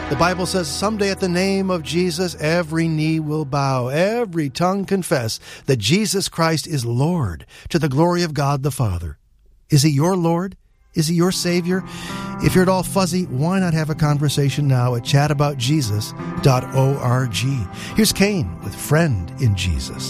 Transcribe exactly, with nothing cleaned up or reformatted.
The Bible says someday at the name of Jesus, every knee will bow, every tongue confess that Jesus Christ is Lord, to the glory of God the Father. Is He your Lord? Is He your Savior? If you're at all fuzzy, why not have a conversation now at chat about jesus dot org? Here's Cain with Friend in Jesus.